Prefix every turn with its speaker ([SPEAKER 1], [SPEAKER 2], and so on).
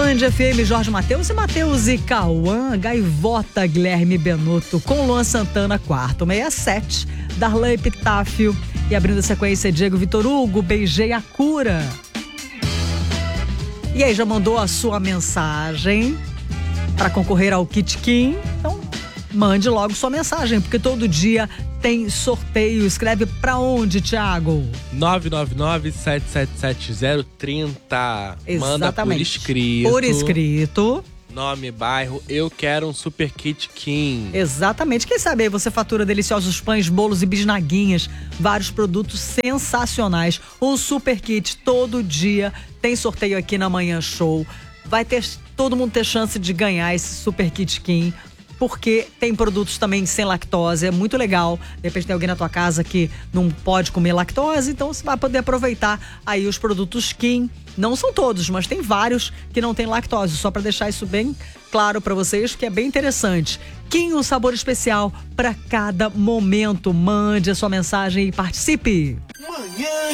[SPEAKER 1] Band FM, Jorge Mateus e Cauã, Gaivota, Guilherme Benuto, com Luan Santana, quarto 67, Darlan Epitáfio e abrindo a sequência, Diego Vitor Hugo, Beijei a Cura. E aí, já mandou a sua mensagem para concorrer ao Kit Kim? Então, mande logo sua mensagem, porque todo dia tem sorteio. Escreve pra onde, Thiago?
[SPEAKER 2] 999-777030. Manda por escrito.
[SPEAKER 1] Por escrito.
[SPEAKER 2] Nome, bairro, eu quero um Super Kit Kim.
[SPEAKER 1] Exatamente. Quem sabe aí você fatura deliciosos pães, bolos e bisnaguinhas. Vários produtos sensacionais. Um Super Kit todo dia. Tem sorteio aqui na Manhã Show. Vai ter todo mundo ter chance de ganhar esse Super Kit Kim, porque tem produtos também sem lactose, é muito legal. De repente tem alguém na tua casa que não pode comer lactose, então você vai poder aproveitar aí os produtos Kim. Não são todos, mas tem vários que não tem lactose, só para deixar isso bem claro para vocês, que é bem interessante. Kim, um sabor especial para cada momento. Mande a sua mensagem e participe.